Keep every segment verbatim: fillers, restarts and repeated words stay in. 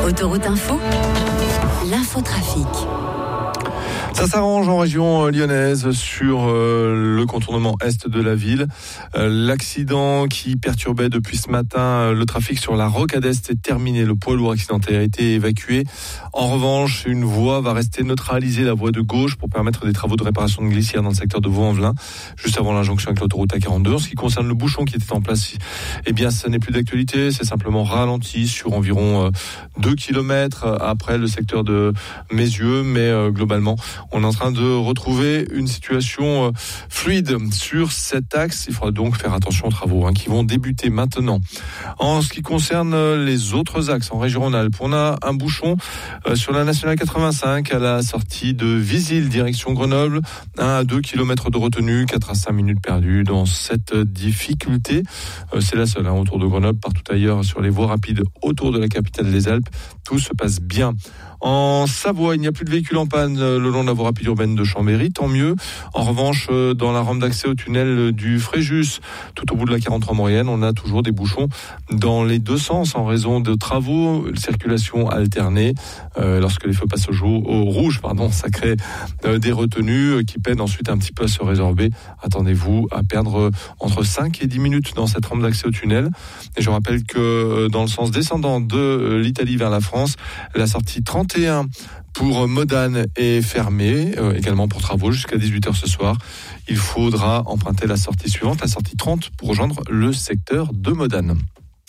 Autoroute Info, l'infotrafic. Ça s'arrange en région lyonnaise sur euh, le contournement est de la ville. Euh, l'accident qui perturbait depuis ce matin euh, le trafic sur la rocade est est terminé. Le poids lourd accidenté a été évacué. En revanche, une voie va rester neutralisée, la voie de gauche, pour permettre des travaux de réparation de glissière dans le secteur de Vaux-en-Velin, juste avant l'injonction avec l'autoroute A quarante-deux. En ce qui concerne le bouchon qui était en place, eh bien, ça n'est plus d'actualité. C'est simplement ralenti sur environ euh, deux kilomètres après le secteur de Mézieux, mais euh, globalement, on est en train de retrouver une situation fluide sur cet axe. Il faudra donc faire attention aux travaux hein, qui vont débuter maintenant. En ce qui concerne les autres axes en région Rhône-Alpes, on a un bouchon euh, sur la nationale quatre-vingt-cinq à la sortie de Visil, direction Grenoble. un à deux kilomètres de retenue, quatre à cinq minutes perdues dans cette difficulté. Euh, c'est la seule hein, autour de Grenoble. Partout ailleurs, sur les voies rapides autour de la capitale des Alpes, tout se passe bien. En Savoie, il n'y a plus de véhicules en panne le long de la voie rapide urbaine de Chambéry, tant mieux. En revanche, dans la rampe d'accès au tunnel du Fréjus, tout au bout de la quarante-trois Maurienne, on a toujours des bouchons dans les deux sens en raison de travaux, circulation alternée. Euh, lorsque les feux passent au, jou- au rouge, pardon, ça crée euh, des retenues qui peinent ensuite un petit peu à se résorber. Attendez-vous à perdre entre cinq et dix minutes dans cette rampe d'accès au tunnel. Et je rappelle que dans le sens descendant de l'Italie vers la France, la sortie trente et un pour Modane est fermée, euh, également pour travaux jusqu'à dix-huit heures ce soir. Il faudra emprunter la sortie suivante, la sortie trente, pour rejoindre le secteur de Modane.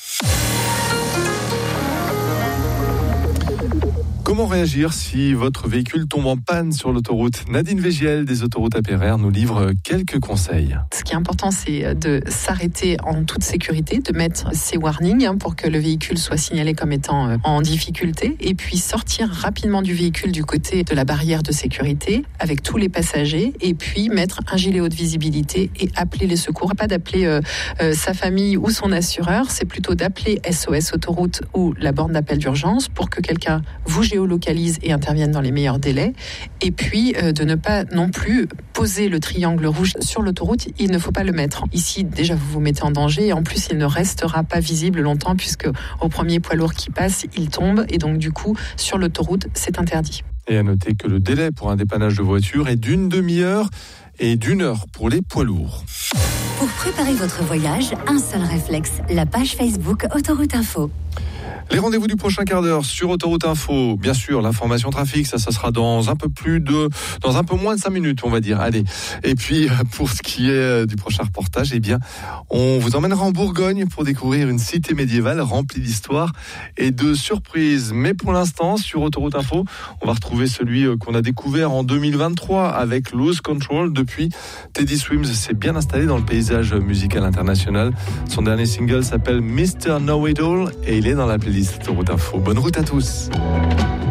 Comment réagir si votre véhicule tombe en panne sur l'autoroute ? Nadine Végiel des autoroutes A P R R nous livre quelques conseils. Ce qui est important, c'est de s'arrêter en toute sécurité, de mettre ces warnings hein, pour que le véhicule soit signalé comme étant en difficulté, et puis sortir rapidement du véhicule du côté de la barrière de sécurité avec tous les passagers, et puis mettre un gilet haute visibilité et appeler les secours. Pas d'appeler euh, euh, sa famille ou son assureur, c'est plutôt d'appeler S O S Autoroute ou la borne d'appel d'urgence pour que quelqu'un vous géolocalise et intervienne dans les meilleurs délais, et puis euh, de ne pas non plus poser le triangle rouge sur l'autoroute. Il ne faut pas le mettre. Ici, déjà, vous vous mettez en danger, et en plus, il ne restera pas visible longtemps, puisque au premier poids lourd qui passe, il tombe, et donc du coup, sur l'autoroute, c'est interdit. Et à noter que le délai pour un dépannage de voiture est d'une demi-heure et d'une heure pour les poids lourds. Pour préparer votre voyage, un seul réflexe, la page Facebook Autoroute Info. Les rendez-vous du prochain quart d'heure sur Autoroute Info. Bien sûr, l'information trafic, ça, ça sera dans un peu plus de, dans un peu moins de cinq minutes, on va dire. Allez. Et puis, pour ce qui est du prochain reportage, eh bien, on vous emmènera en Bourgogne pour découvrir une cité médiévale remplie d'histoire et de surprises. Mais pour l'instant, sur Autoroute Info, on va retrouver celui qu'on a découvert en deux mille vingt-trois avec Lose Control. Depuis, Teddy Swims s'est bien installé dans le paysage musical international. Son dernier single s'appelle mister Know It All et il est dans la playlist Autoroute Info. Bonne route à tous.